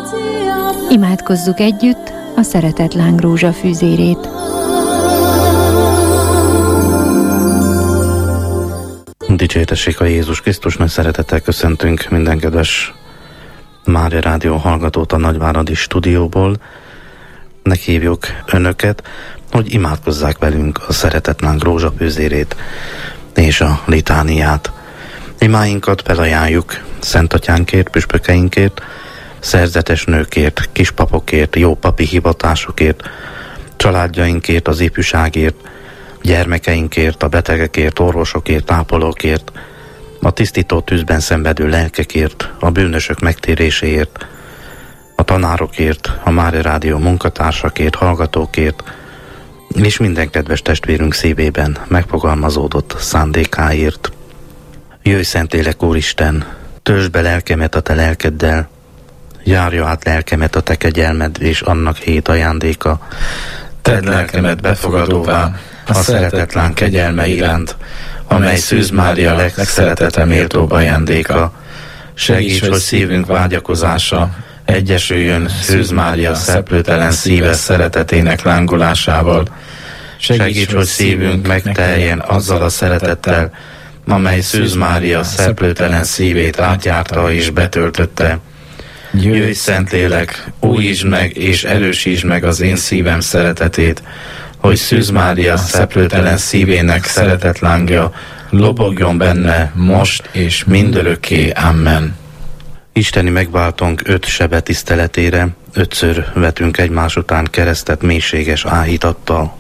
Imádkozzuk együtt a szeretetláng rózsafűzérét. Dicsértessék a Jézus Krisztus, nagy szeretettel köszöntünk minden kedves Mária Rádió hallgatót a Nagyváradi stúdióból. Meghívjuk önöket, hogy imádkozzák velünk a szeretetláng rózsafűzérét és a litániát. Imáinkat felajánljuk Szent Atyánkért, püspökeinkért, szerzetes nőkért, kispapokért, jó papi hivatásokért, családjainkért, az ifjúságért, gyermekeinkért, a betegekért, orvosokért, ápolókért, a tisztító tűzben szenvedő lelkekért, a bűnösök megtéréséért, a tanárokért, a Mária Rádió munkatársakért, hallgatókért, és minden kedves testvérünk szívében megfogalmazódott szándékáért. Jöjj, Szentlélek Úristen, töltsd be lelkemet a te lelkeddel, járja át lelkemet a te kegyelmed és annak hét ajándéka. Tedd lelkemet befogadóvá a szeretetlán kegyelme iránt, amely Szűz Mária legszeretetre méltóbb ajándéka. Segíts, hogy szívünk vágyakozása egyesüljön Szűz Mária szeplőtelen szíves szeretetének lángolásával. Segíts, hogy szívünk megteljen azzal a szeretettel, amely Szűz Mária szeplőtelen szívét átjárta és betöltötte. Jöjj, Szentlélek, újítsd meg és erősítsd meg az én szívem szeretetét, hogy Szűz Mária szeplőtelen szívének szeretetlángja lobogjon benne most és mindörökké. Amen. Isteni megváltónk 5 sebe tiszteletére 5-ször vetünk egymás után keresztet mélységes áhítattal.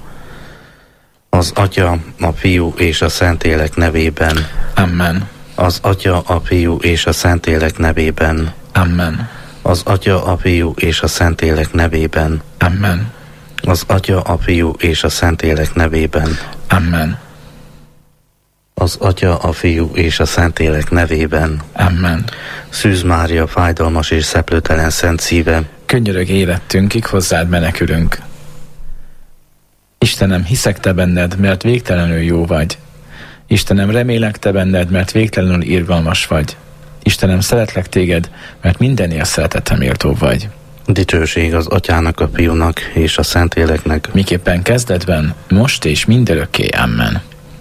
Az Atya, a Fiú és a Szentlélek nevében. Amen. Az Atya, a Fiú és a Szentlélek nevében. Amen. Az Atya, a Fiú és a Szentlélek nevében. Amen. Az Atya, a Fiú és a Szentlélek nevében. Amen. Az Atya, a Fiú és a Szentlélek nevében. Amen. Szűz Mária, fájdalmas és szeplőtelen szent szíve, Könyörög életünkig, hozzád menekülünk. Istenem, hiszek te benned, mert végtelenül jó vagy. Istenem, remélek te benned, mert végtelenül irgalmas vagy. Istenem, szeretlek téged, mert mindennél szeretetre méltó vagy. dicsőség az Atyának, a Fiúnak és a Szentléleknek. Miképpen kezdetben, most és mindörökké. Amen.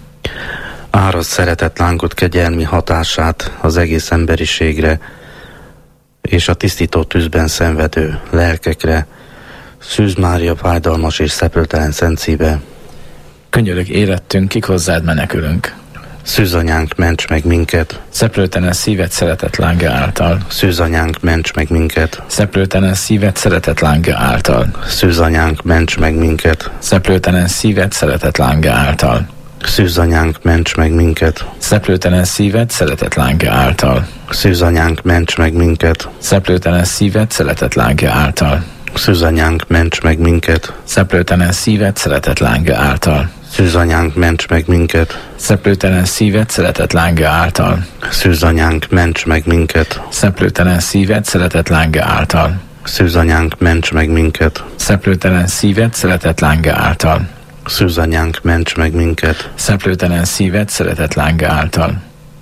Árasd szeretetlángot kegyelmi hatását az egész emberiségre és a tisztító tűzben szenvedő lelkekre. Szűz Mária, fájdalmas és szeplőtelen szent szíve, Könyörög életünkig, hozzád menekülünk. Szűz Anyánk, ments meg minket! Szeplőtelen szíved szeretet lángja által. Szűz Anyánk, ments meg minket! Szeplőtelen szíved szeretet lángja által. Szűz Anyánk, ments meg minket! Szeplőtelen szíved szeretet lángja által. Szűz Anyánk, ments meg minket! Szeplőtelen szíved szeretet lángja által. Szűz Anyánk, ments meg minket! Szeplőtelen szíved szeretet lángja által. Szűz Anyánk, ments meg minket! Szeplőtelen szíved szeretet lángja által. Szűz Anyánk, ments meg minket! Szeplőtelen szíved szeretet lángja által. Szűz Anyánk, ments meg minket! Szeplőtelen szíved szeretet lángja által. Szűz Anyánk, ments meg minket! Szeplőtelen szíved szeretet lángja által. Szűz Anyánk, ments meg minket! Szeplőtelen szíved szeretet lángja által.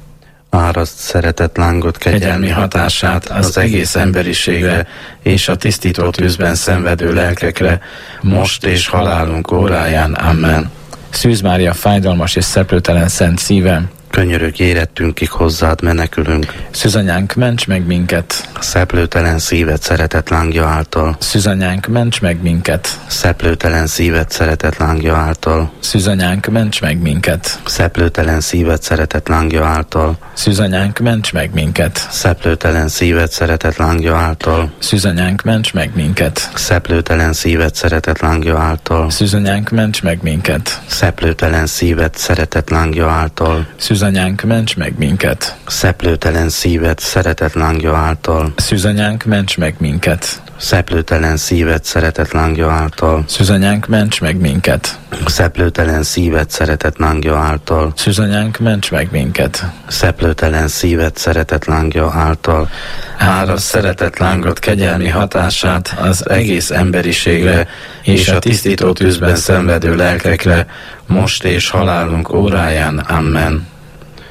Árasd szeretetlángot Kegyelmi hatását az egész emberiségre és a tisztító tűzben szenvedő lelkekre, most és halálunk óráján. Amen. Szűz Mária, fájdalmas és szeplőtelen szent szíve, könyörög érettünkig, hozzád menekülünk. Szűzanyánk, ments meg minket. Szeplőtelen szíved szeretetlángja által. Szűzanyánk, ments meg minket. Szeplőtelen szíved szeretetlángja által. Szűzanyánk, ments meg minket. Szeplőtelen szíved szeretetlángja által. Szűzanyánk, ments meg minket. Szeplőtelen szíved szeretetlángja által. Szűzanyánk, ments meg minket. Szeplőtelen szíved szeretetlángja által. Szűzanyánk, ments meg minket. Szeplőtelen szíved szeretetlángja által. Szűzanyánk, ments meg minket. Szeplőtelen szíved szeretetlángja által. Szűzanyánk, ments meg minket. Szeplőtelen szíved szeretetlángja által. Szűzanyánk, ments meg minket. Szeplőtelen szíved szeretetlángja által. Szűzanyánk, ments meg minket. Szeplőtelen szíved szeretetlángja által. Árasd szeretetlángot kegyelmi hatását az egész emberiségre és a tisztító tűzben szenvedő lelkekre, most és halálunk óráján. Amen.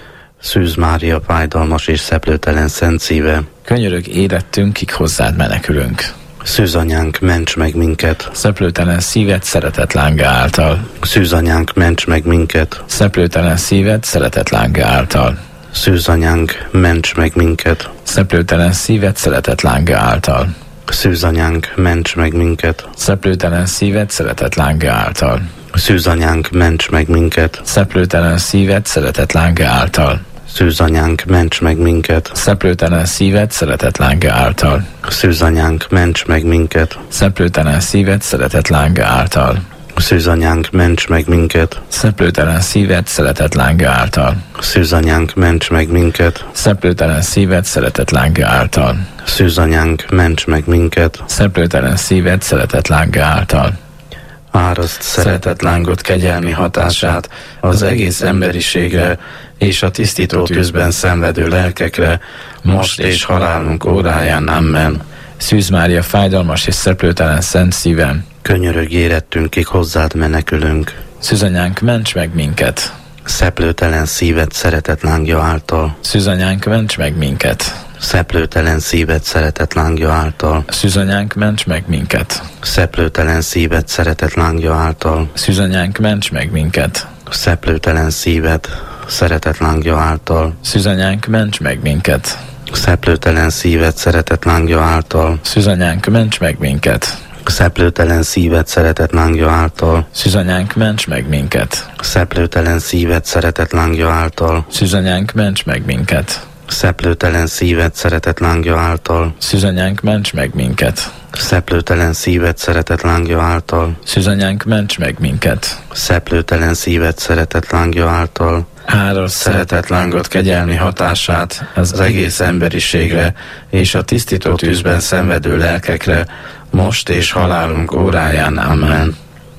Szűz Mária, fájdalmas és szeplőtelen szent szíve, könyörög érettünkig, hozzád menekülünk. Szűz anyánk, ments meg minket, Szeplőtelen szíved szeretet lánga által. Szűz anyánk, ments meg minket, Szeplőtelen szíved szeretet lánga által. Szűz anyánk, ments meg minket, Szeplőtelen szíved szeretet lánga által. Szűz anyánk, ments meg minket, Szeplőtelen szíved szeretet lánga által. Szűz anyánk, ments meg minket, Szeplőtelen szíved szeretet lánga által. Szűz anyánk, ments meg minket, Szeplőtelen szíved szeretet lánga által. Szűz anyánk, ments meg minket, Szeplőtelen szíved szeretet lánga által. Szűz anyánk, ments meg minket, Szeplőtelen szíved szeretet lánga által. Szűz anyánk, ments meg minket, Szeplőtelen szíved szeretet lánga által. Szűz anyánk, ments meg minket, Szeplőtelen szíved szeretet lánga által. áraszt szeretet lángot kegyelmi hatását az egész emberiségre és a tisztító tűzben szenvedő lelkekre, most és halálunk óráján. Amen. Szűz Mária, fájdalmas és szeplőtelen szent szívem, Könyörög érettünkig, hozzád menekülünk. Szűzanyánk, ments meg minket. Szeplőtelen szíved szeretet lángja által, Szűzanyánk, ments meg minket. Szeplőtelen szíved szeretet lángja által, Szűzanyánk, ments meg minket. Szeplőtelen szíved szeretet lángja által, Szűzanyánk, ments meg minket. Szeplőtelen szíved szeretet lángja által, Szűzanyánk, ments meg minket. Szeplőtelen szíved szeretet lángja által, Szűzanyánk, ments meg minket. Szeplőtelen szíved szeretet lángja által, Szűzanyánk, ments meg minket. Szeplőtelen szíved szeretet lángja által, Szűzanyánk, ments meg minket. Szeplőtelen szíved szeretet lángja által, Szűzanyánk, ments meg minket. Szeplőtelen szíved szeretet lángja által, Szűzanyánk, ments meg minket. Szeplőtelen szíved szeretet lángja által, Árasd szeretet lángot kegyelmi hatását az egész emberiségre és a tisztító tűzben szenvedő lelkekre, most és halálunk óráján. Amen.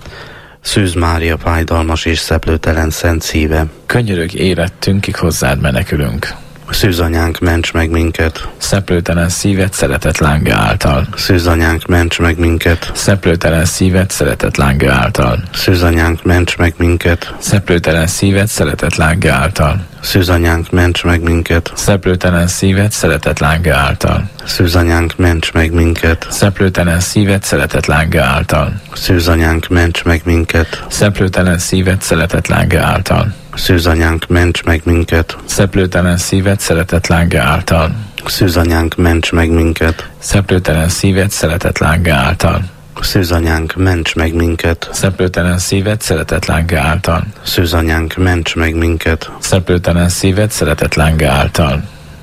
Szűz Mária, fájdalmas és szeplőtelen szent szíve, könyörög érettünkig, hozzád menekülünk. Szűz anyánk, ments meg minket, Szeplőtelen szíved szeretet lánga által. Szűz anyánk, ments meg minket, Szeplőtelen szíved szeretet lánga által. Szűz anyánk, ments meg minket, Szeplőtelen szíved szeretet lánga által. Szűz anyánk, ments meg minket, Szeplőtelen szíved szeretet lánga által. Szűz anyánk, ments meg minket, Szeplőtelen szíved szeretet lánga által. Szűz anyánk, ments meg minket, Szeplőtelen szíved szeretet lánga által. Szűz anyánk, ments meg minket, Szeplőtelen szíved szeretet lánga által. Szűz anyánk, ments meg minket, Szeplőtelen szíved szeretet lánga által. Szűz anyánk, ments meg minket, Szeplőtelen szíved szeretet lánga által. Szűz anyánk, ments meg minket, Szeplőtelen szíved szeretet lánga által.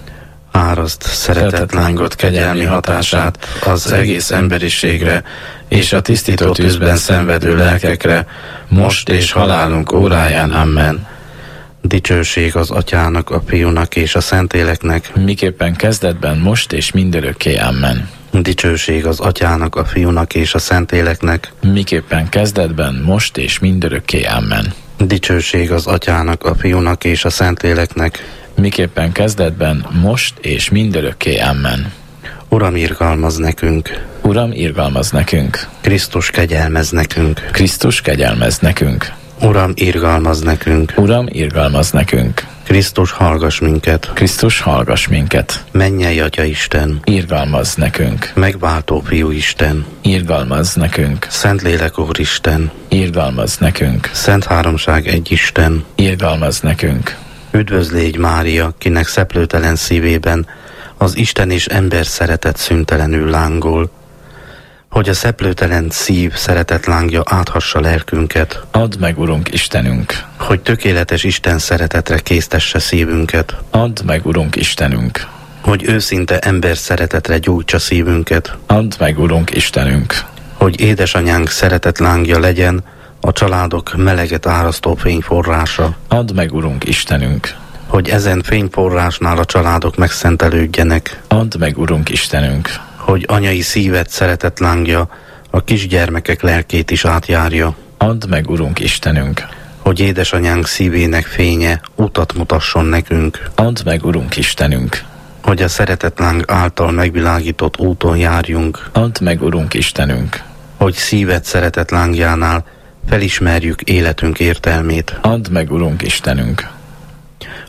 áraszt szeretet lángot kegyelmi hatását az egész emberiségre és a tisztító tűzben szenvedő lelkekre, most és halálunk óráján. Amen. Dicsőség az Atyának, a Fiúnak és a Szentléleknek, Miképpen kezdetben, most és mindörökké. Amen. dicsőség az Atyának, a Fiúnak és a Szentléleknek, Miképpen kezdetben, most és mindörökké. Amen. dicsőség az Atyának, a Fiúnak és a Szentléleknek. Miképpen kezdetben, most és mindörökké. Amen. Uram, irgalmaz nekünk, Uram, irgalmaz nekünk. Krisztus, kegyelmez nekünk, Krisztus, kegyelmez nekünk. Uram, irgalmaz nekünk, Uram, irgalmaz nekünk. Krisztus, hallgass minket, Krisztus, hallgass minket. mennyei Atya Isten, Irgalmaz nekünk. megváltó Fiú Isten, Irgalmaz nekünk. Szentlélek Úr Isten, Irgalmaz nekünk. Szent Háromság egy Isten, Irgalmaz nekünk. üdvözlégy Mária, kinek szeplőtelen szívében az Isten és ember szeretet szüntelenül lángol, hogy a szeplőtelen szív szeretet lángja áthassa lelkünket, Add meg, Urunk Istenünk. hogy tökéletes Isten szeretetre késztesse szívünket, Add meg, Urunk Istenünk. hogy őszinte ember szeretetre gyújtsa szívünket, Add meg, Urunk Istenünk. hogy édesanyánk szeretet lángja legyen a családok meleget árasztó fényforrása, Add meg, Urunk Istenünk. hogy ezen fényforrásnál a családok megszentelődjenek, Add meg, Urunk Istenünk. hogy anyai szívet szeretet lángja a kisgyermekek lelkét is átjárja, Add meg, Urunk Istenünk. hogy édesanyánk szívének fénye utat mutasson nekünk, Add meg, Urunk Istenünk. hogy a szeretetláng által megvilágított úton járjunk, Add meg, Urunk Istenünk. hogy szíved szeretetlángjánál felismerjük életünk értelmét, Add meg, Urunk Istenünk.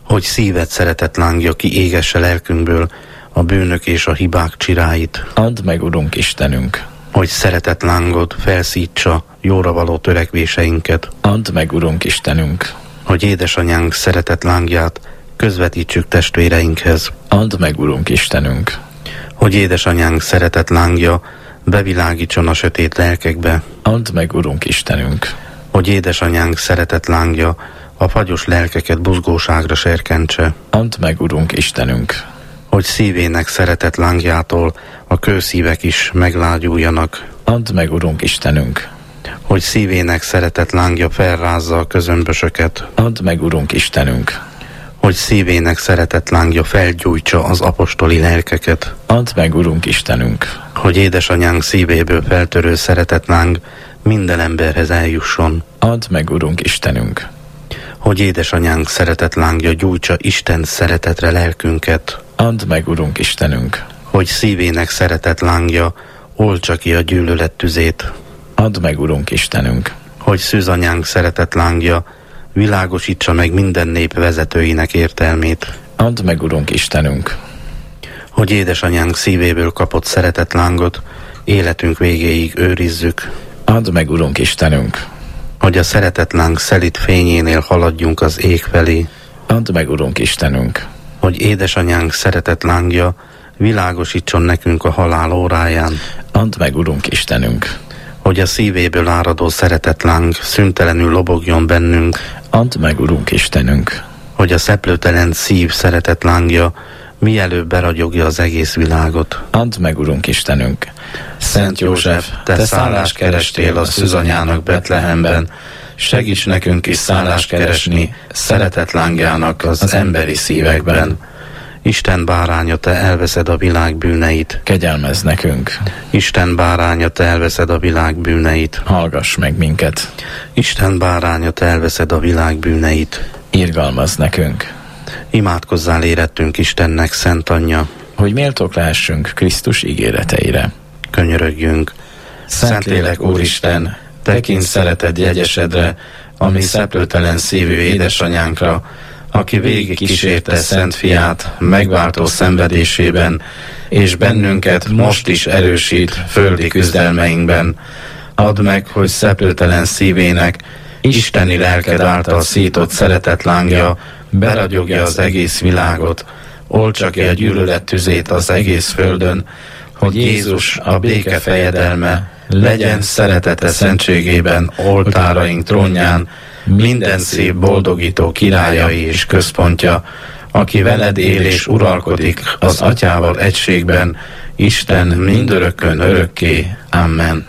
hogy szíved szeretet lángja kiégesse lelkünkből a bűnök és a hibák csiráit. Add meg, Urunk Istenünk! Hogy szeretet lángod felszítsa jóra való törekvéseinket. Add meg, Urunk Istenünk! Hogy édesanyánk szeretet lángját közvetítsük testvéreinkhez. Add meg, Urunk Istenünk! Hogy édesanyánk szeretet lángja bevilágítson a sötét lelkekbe. Add meg, Urunk Istenünk! Hogy édesanyánk szeretet lángja a fagyos lelkeket buzgóságra serkentse. Add meg, Urunk Istenünk! Hogy szívének szeretet lángjától a kőszívek is meglágyuljanak. Add meg, Urunk Istenünk! Hogy szívének szeretet lángja felrázza a közömbösöket. Add meg, Urunk Istenünk! Hogy szívének szeretet lángja felgyújtsa az apostoli lelkeket. Add meg, Urunk Istenünk! Hogy édesanyánk szívéből feltörő szeretetláng minden emberhez eljusson. Add meg, Urunk Istenünk! Hogy édesanyánk szeretetlángja gyújtsa Isten szeretetre lelkünket. Add meg, Urunk Istenünk! Hogy szívének szeretetlángja oltsa ki a gyűlölet tüzét. Add meg, Urunk Istenünk! Hogy szűzanyánk szeretetlángja világosítsa meg minden nép vezetőinek értelmét. Add meg, Urunk Istenünk! Hogy édesanyánk szívéből kapott szeretetlángot életünk végéig őrizzük. Add meg, Urunk Istenünk! Hogy a szeretetláng szelíd fényénél haladjunk az ég felé. Add meg, Urunk Istenünk! Hogy édesanyánk szeretetlángja világosítson nekünk a halál óráján. Add meg, Urunk Istenünk! Hogy a szívéből áradó szeretetláng szüntelenül lobogjon bennünk. Add meg, Urunk Istenünk! Hogy a szeplőtelen szív szeretetlángja mielőbb beragyogja az egész világot. Add meg, Urunk Istenünk! Szent József, te szállást kerestél a szűzanyának Betlehemben, segíts nekünk is szállást keresni szeretetlángának az emberi szívekben. Isten báránya, te elveszed a világ bűneit. Kegyelmezz nekünk! Isten báránya, te elveszed a világ bűneit. Hallgass meg minket! Isten báránya, te elveszed a világ bűneit. Irgalmazz nekünk! Imádkozzál érettünk Istennek, Szent Anyja, hogy méltók lehessünk Krisztus ígéreteire. Könyörögjünk. Szentlélek Úristen, tekint szereted jegyesedre, ami szeplőtelen szívű édesanyánkra, aki végig kísérte Szent Fiát megváltó szenvedésében, és bennünket most is erősít földi küzdelmeinkben. Add meg, hogy szeplőtelen szívének isteni lelked által szított szeretetlángja beragyogja az egész világot, oltsa ki a gyűlölet tüzét az egész földön, hogy Jézus, a béke fejedelme, legyen szeretete szentségében oltáraink trónján, minden szép boldogító királyai és központja, aki veled él és uralkodik az Atyával egységben, Isten mindörökkön örökké. Amen.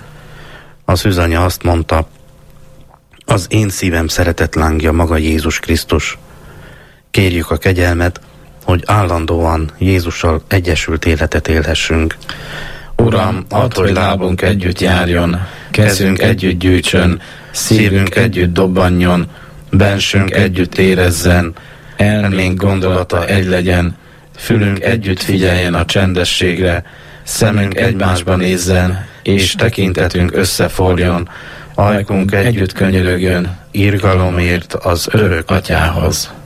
A szűzanya azt mondta, az én szívem szeretetlángja maga Jézus Krisztus. Kérjük a kegyelmet, hogy állandóan Jézussal egyesült életet élhessünk. Uram, add, hogy lábunk együtt járjon, kezünk együtt gyűjtsön, szívünk együtt dobbanjon, bensünk együtt érezzen, elménk gondolata egy legyen, fülünk együtt figyeljen a csendességre, szemünk egymásba nézzen, és tekintetünk összeforjon, ajkunk együtt könyörögjön, irgalomért az örök Atyához.